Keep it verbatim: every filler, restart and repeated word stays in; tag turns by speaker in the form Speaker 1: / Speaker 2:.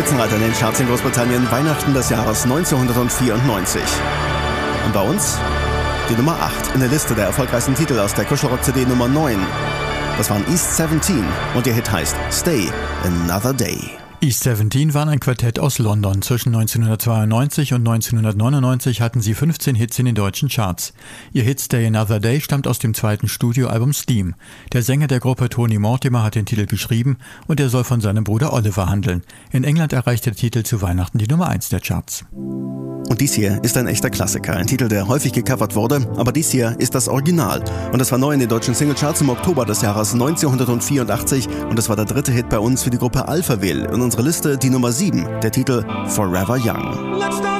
Speaker 1: Spitzenreiter in den Charts in Großbritannien, Weihnachten des Jahres neunzehnhundertvierundneunzig. Und bei uns die Nummer acht in der Liste der erfolgreichsten Titel aus der Kuschelrock-C D Nummer neun. Das waren East siebzehn und ihr Hit heißt Stay Another Day.
Speaker 2: East siebzehn waren ein Quartett aus London. Zwischen neunzehnhundertzweiundneunzig und neunzehnhundertneunundneunzig hatten sie fünfzehn Hits in den deutschen Charts. Ihr Hit Stay Another Day stammt aus dem zweiten Studioalbum Steam. Der Sänger der Gruppe Tony Mortimer hat den Titel geschrieben und er soll von seinem Bruder Oliver handeln. In England erreichte der Titel zu Weihnachten die Nummer eins der Charts.
Speaker 1: Und dies hier ist ein echter Klassiker, ein Titel, der häufig gecovert wurde, aber dies hier ist das Original. Und das war neu in den deutschen Singlecharts im Oktober des Jahres neunzehnhundertvierundachtzig und das war der dritte Hit bei uns für die Gruppe Alphaville. In unserer Liste die Nummer sieben, der Titel Forever Young.